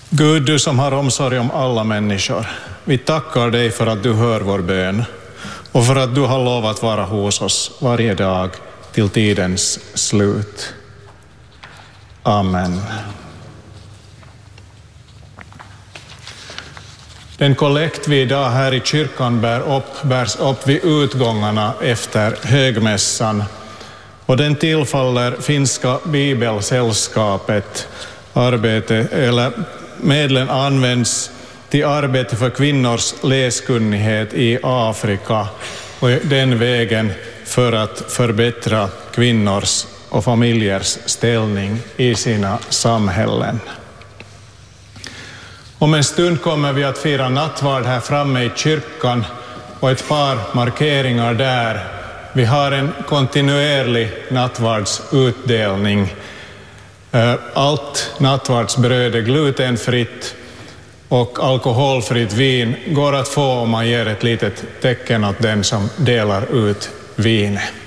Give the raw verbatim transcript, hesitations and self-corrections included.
Gud, du som har omsorg om alla människor, vi tackar dig för att du hör vår bön och för att du har lovat vara hos oss varje dag till tidens slut. Amen. Den kollekt vi idag här i kyrkan bär upp, bärs upp vid utgångarna efter högmässan, och den tillfaller Finska Bibelsällskapet. Arbete, eller medlen används till arbete för kvinnors läskunnighet i Afrika och den vägen för att förbättra kvinnors och familjers ställning i sina samhällen. Om en stund kommer vi att fira nattvard här framme i kyrkan och ett par markeringar där. Vi har en kontinuerlig nattvardsutdelning. Allt nattvardsbröd är glutenfritt och alkoholfritt vin går att få om man ger ett litet tecken åt den som delar ut vinet.